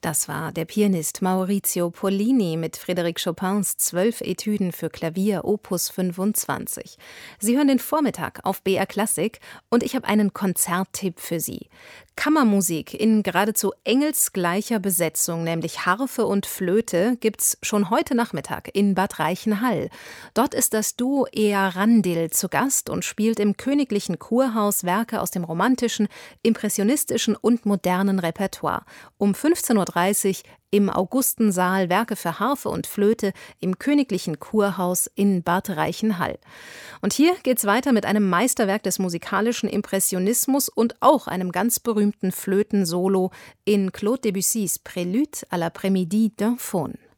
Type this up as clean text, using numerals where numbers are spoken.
Das war der Pianist Maurizio Pollini mit Frédéric Chopins 12 Etüden für Klavier Opus 25. Sie hören den Vormittag auf BR Klassik und ich habe einen Konzerttipp für Sie. Kammermusik in geradezu engelsgleicher Besetzung, nämlich Harfe und Flöte, gibt's schon heute Nachmittag in Bad Reichenhall. Dort ist das Duo Ea Randil zu Gast und spielt im Königlichen Kurhaus Werke aus dem romantischen, impressionistischen und modernen Repertoire. Um 15:30 Uhr im Augustensaal Werke für Harfe und Flöte im Königlichen Kurhaus in Bad Reichenhall. Und hier geht's weiter mit einem Meisterwerk des musikalischen Impressionismus und auch einem ganz berühmten Flötensolo in Claude Debussys Prélude à l'après-midi d'un faune.